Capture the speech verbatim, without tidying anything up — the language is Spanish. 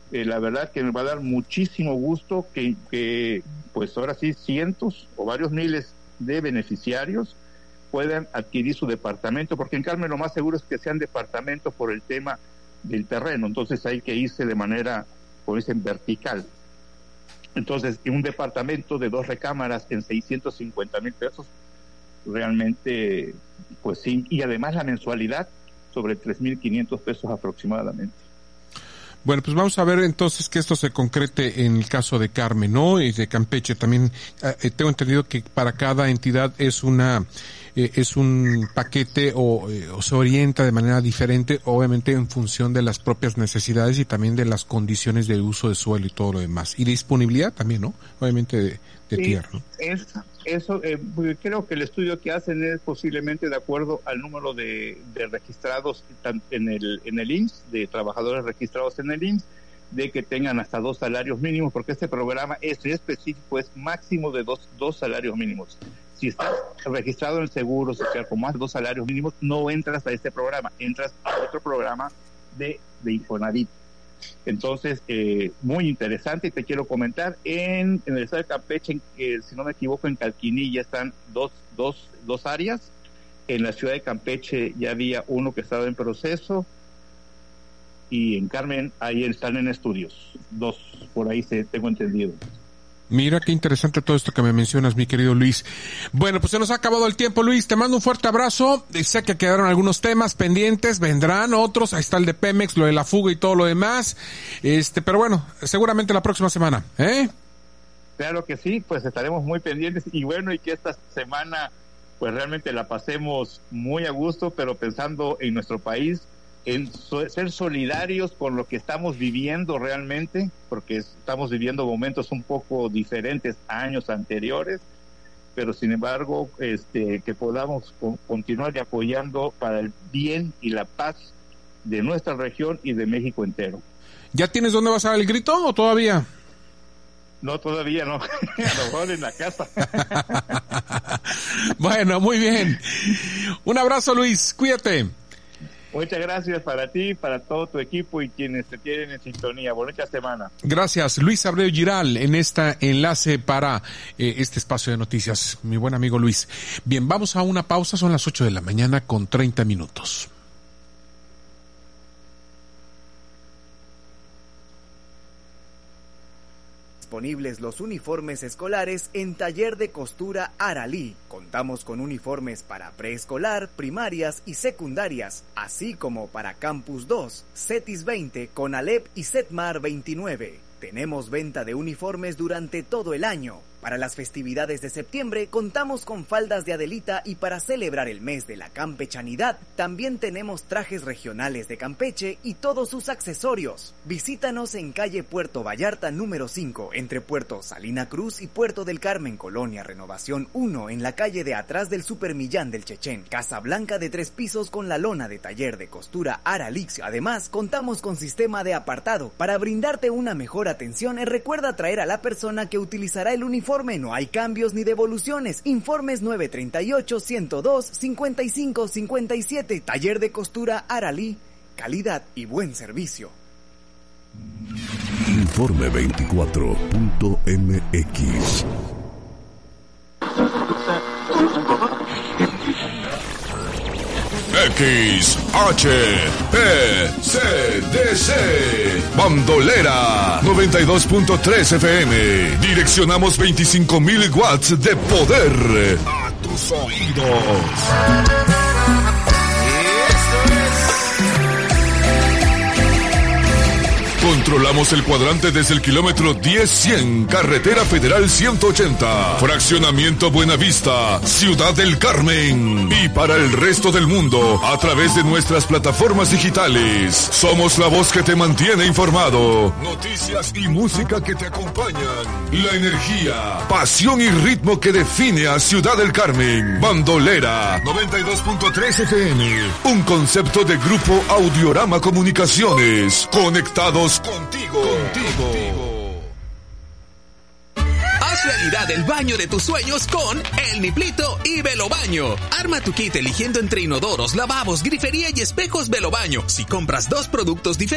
eh, la verdad que me va a dar muchísimo gusto que, que pues ahora sí cientos o varios miles de beneficiarios puedan adquirir su departamento, porque en Carmen lo más seguro es que sean departamentos por el tema del terreno, entonces hay que irse de manera, como dicen, vertical. Entonces, un departamento de dos recámaras en seiscientos cincuenta mil pesos, realmente, pues sí, y además la mensualidad sobre tres mil quinientos pesos aproximadamente. Bueno, pues vamos a ver entonces que esto se concrete en el caso de Carmen, ¿no? Y de Campeche también. Eh, tengo entendido que para cada entidad es una eh, es un paquete o, eh, o se orienta de manera diferente, obviamente en función de las propias necesidades y también de las condiciones de uso de suelo y todo lo demás. Y disponibilidad también, ¿no? Obviamente de, de sí, tierra, ¿no? Es, eso, eh, creo que el estudio que hacen es posiblemente de acuerdo al número de, de registrados en el en el I M S S, de trabajadores registrados en el I M S S, de que tengan hasta dos salarios mínimos, porque este programa es específico, es máximo de dos, dos salarios mínimos. Si estás registrado en el Seguro Social con más de dos salarios mínimos, no entras a este programa, entras a otro programa de, de Infonavit. Entonces, eh, muy interesante, y te quiero comentar, en, en el estado de Campeche, en, eh, si no me equivoco, en Calquinilla están dos, dos, dos áreas. En la ciudad de Campeche ya había uno que estaba en proceso, y en Carmen ahí están en estudios, dos, por ahí se tengo entendido. Mira qué interesante todo esto que me mencionas, mi querido Luis. Bueno, pues se nos ha acabado el tiempo, Luis. Te mando un fuerte abrazo. Sé que quedaron algunos temas pendientes, vendrán otros. Ahí está el de Pemex, lo de la fuga y todo lo demás. Este, pero bueno, seguramente la próxima semana, ¿eh? Claro que sí, pues estaremos muy pendientes, y bueno, y que esta semana pues realmente la pasemos muy a gusto, pero pensando en nuestro país, en so- ser solidarios con lo que estamos viviendo realmente, porque estamos viviendo momentos un poco diferentes a años anteriores, pero sin embargo, este, que podamos co- continuar apoyando para el bien y la paz de nuestra región y de México entero. ¿Ya tienes dónde vas a dar el grito o todavía? No, todavía no, a lo mejor en la casa. Bueno, muy bien. Un abrazo, Luis, cuídate. Muchas gracias para ti, para todo tu equipo y quienes te tienen en sintonía. Bonita semana. Gracias, Luis Abreu Giral, en este enlace para eh, este espacio de noticias. Mi buen amigo Luis. Bien, vamos a una pausa, son las ocho de la mañana con treinta minutos. Disponibles los uniformes escolares en Taller de Costura Aralí. Contamos con uniformes para preescolar, primarias y secundarias, así como para Campus dos, Cetis veinte, Conalep y Setmar veintinueve. Tenemos venta de uniformes durante todo el año. Para las festividades de septiembre contamos con faldas de Adelita, y para celebrar el mes de la campechanidad también tenemos trajes regionales de Campeche y todos sus accesorios. Visítanos en calle Puerto Vallarta número cinco, entre Puerto Salina Cruz y Puerto del Carmen, Colonia Renovación uno, en la calle de atrás del Supermillán del Chechén. Casa blanca de tres pisos con la lona de Taller de Costura Aralix. Además, contamos con sistema de apartado. Para brindarte una mejor atención, recuerda traer a la persona que utilizará el uniforme. No hay cambios ni devoluciones. Informes nueve treinta y ocho, ciento dos, cincuenta y cinco cincuenta y siete. Taller de Costura Aralí. Calidad y buen servicio. Informe veinticuatro punto m x. X H P C D C Bandolera noventa y dos punto tres F M. Direccionamos veinticinco mil watts de poder a tus oídos. Controlamos el cuadrante desde el kilómetro diez cien, Carretera Federal ciento ochenta, Fraccionamiento Buenavista, Ciudad del Carmen. Y para el resto del mundo, a través de nuestras plataformas digitales. Somos la voz que te mantiene informado. Noticias y música que te acompañan. La energía, pasión y ritmo que define a Ciudad del Carmen. Bandolera noventa y dos punto tres F M. Un concepto de Grupo Audiorama Comunicaciones. Conectados contigo, contigo. Haz realidad el baño de tus sueños con El Niplito y Velobaño. Arma tu kit eligiendo entre inodoros, lavabos, grifería y espejos Velobaño. Si compras dos productos diferentes,